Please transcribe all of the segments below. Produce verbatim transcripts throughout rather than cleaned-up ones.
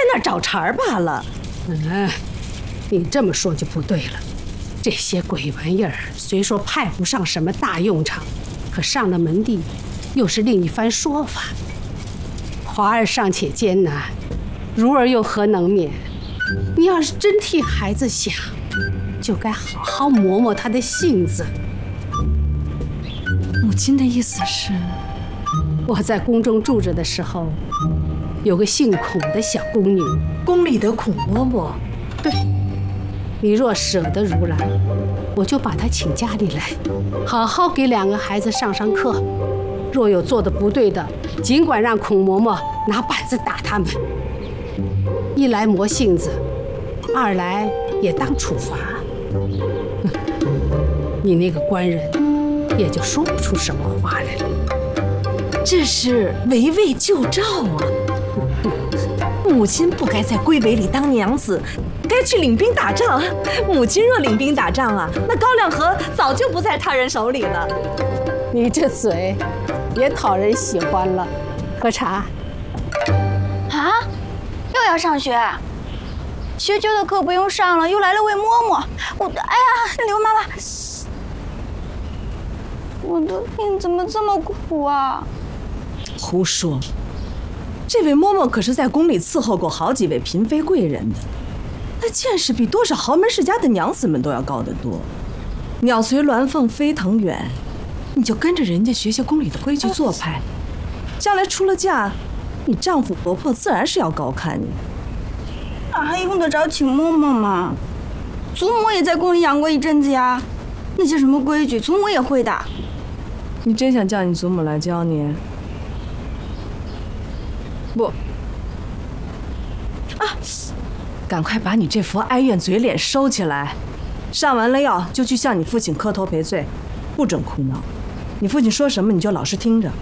那儿找茬罢了。 嗯，你这么说就不对了。这些鬼玩意儿虽说派不上什么大用场，可上了门第，又是另一番说法。华儿尚且艰难，如儿又何能免？你要是真替孩子想，就该好好磨磨他的性子。 母亲的意思是， 我在宫中住着的时候，有个姓孔的小宫女， 宫里的孔嬷嬷。 对，你若舍得如来，我就把她请家里来，好好给两个孩子上上课。若有做的不对的，尽管让孔嬷嬷拿板子打他们。一来磨性子，二来也当处罚。你那个官人也就说不出什么话来了。 这是围魏救赵啊！母亲不该在归北里当娘子，该去领兵打仗。母亲若领兵打仗啊，那高粱河早就不在他人手里了。 你这嘴也讨人喜欢了。喝茶。 啊，又要上学？学究的课不用上了，又来了位嬷嬷。我的，哎呀，刘妈妈，我的命怎么这么苦啊？ 胡说！这位嬷嬷可是在宫里伺候过好几位嫔妃贵人的，那见识比多少豪门世家的娘子们都要高得多。鸟随鸾凤飞腾远，你就跟着人家学学宫里的规矩做派，将来出了嫁，你丈夫婆婆自然是要高看你。 哪还用得着请嬷嬷嘛？祖母也在宫里养过一阵子呀，那些什么规矩，祖母也会的。 你真想叫你祖母来教你？不。啊！赶快把你这副哀怨嘴脸收起来，上完了药就去向你父亲磕头赔罪，不准哭闹。你父亲说什么你就老实听着。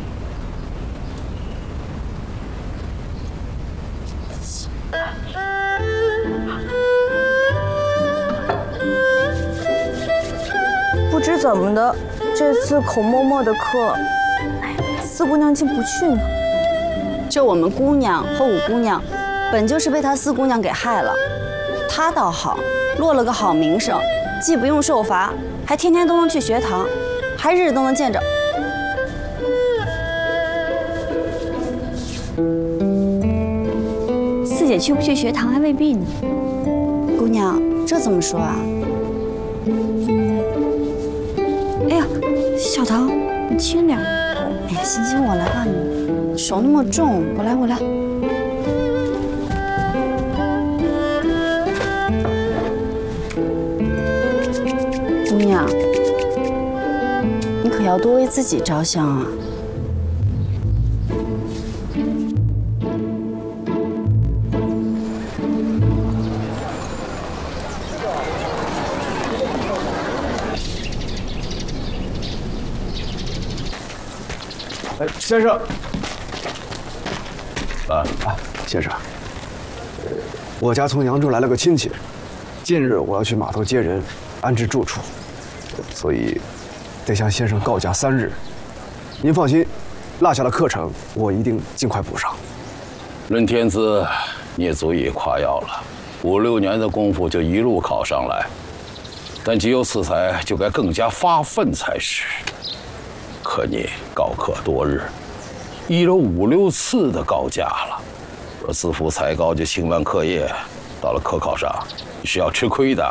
不知怎么的，这次孔嬷嬷的课，哎，四姑娘竟不去呢。 就我们姑娘和五姑娘，本就是被她四姑娘给害了。她倒好，落了个好名声，既不用受罚，还天天都能去学堂，还日日都能见着。 四姐去不去学堂还未必呢。 姑娘，这怎么说啊？ 哎呀，小桃，你轻点。 哎呀，行行，我来吧，你手那么重，我来，我来。姑娘，你可要多为自己着想啊。 哎，先生，啊啊，先生，我家从扬州来了个亲戚，近日我要去码头接人，安置住处，所以得向先生告假三日。您放心，落下的课程我一定尽快补上。 论天资，你也足以夸耀了，五六年的功夫就一路考上来，但既有此才，就该更加发奋才是。可你告课多日，已有五六次的告假了。若自负才高就轻慢课业，到了科考上，你是要吃亏的。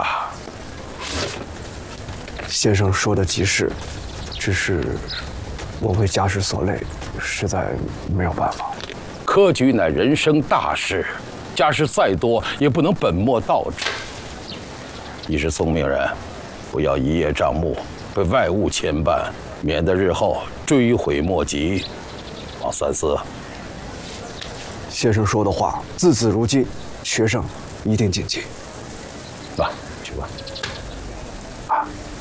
先生说的极是，只是我为家事所累，实在没有办法。 科举乃人生大事，家事再多也不能本末倒置。你是聪明人，不要一叶障目，被外物牵绊，免得日后追悔莫及。王三思， 先生说的话字字如金，学生一定谨记。 来，去吧。啊！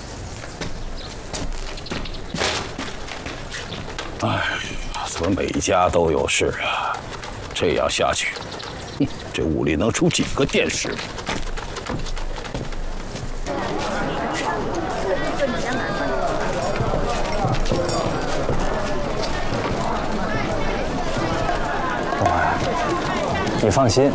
哎，怎么每家都有事啊？这样下去，哼，这屋里能出几个殿试？ 你放心，